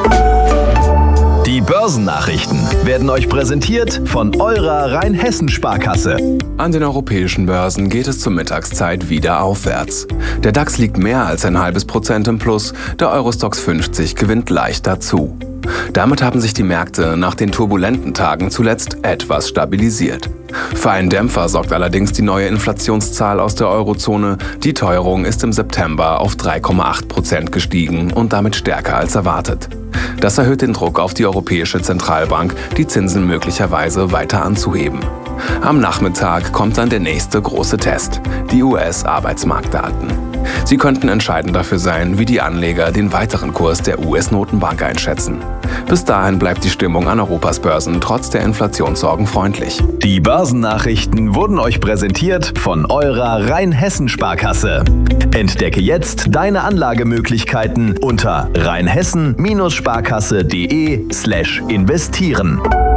Die Börsennachrichten werden euch präsentiert von eurer Rheinhessen-Sparkasse. An den europäischen Börsen geht es zur Mittagszeit wieder aufwärts. Der DAX liegt mehr als 0,5% im Plus, der Eurostoxx 50 gewinnt leicht dazu. Damit haben sich die Märkte nach den turbulenten Tagen zuletzt etwas stabilisiert. Für einen Dämpfer sorgt allerdings die neue Inflationszahl aus der Eurozone. Die Teuerung ist im September auf 3,8% gestiegen und damit stärker als erwartet. Das erhöht den Druck auf die Europäische Zentralbank, die Zinsen möglicherweise weiter anzuheben. Am Nachmittag kommt dann der nächste große Test, die US-Arbeitsmarktdaten. Sie könnten entscheidend dafür sein, wie die Anleger den weiteren Kurs der US-Notenbank einschätzen. Bis dahin bleibt die Stimmung an Europas Börsen trotz der Inflationssorgen freundlich. Die Börsennachrichten wurden euch präsentiert von eurer Rheinhessen-Sparkasse. Entdecke jetzt deine Anlagemöglichkeiten unter rheinhessen-sparkasse.de/investieren.